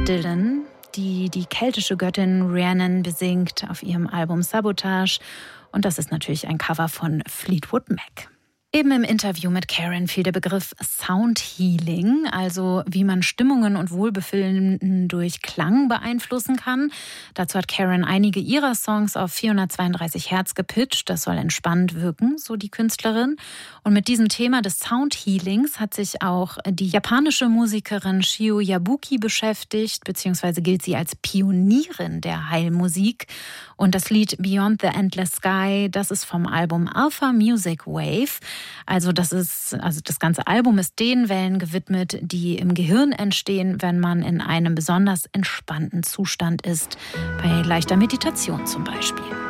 Dylan, die die keltische Göttin Rhiannon besingt auf ihrem Album Sabotage. Und das ist natürlich ein Cover von Fleetwood Mac. Eben im Interview mit Karen fiel der Begriff Sound Healing, also wie man Stimmungen und Wohlbefinden durch Klang beeinflussen kann. Dazu hat Karen einige ihrer Songs auf 432 Hertz gepitcht. Das soll entspannend wirken, so die Künstlerin. Und mit diesem Thema des Sound Healings hat sich auch die japanische Musikerin Shio Yabuki beschäftigt, beziehungsweise gilt sie als Pionierin der Heilmusik. Und das Lied Beyond the Endless Sky, das ist vom Album Alpha Music Wave. Also das ganze Album ist den Wellen gewidmet, die im Gehirn entstehen, wenn man in einem besonders entspannten Zustand ist, bei leichter Meditation zum Beispiel.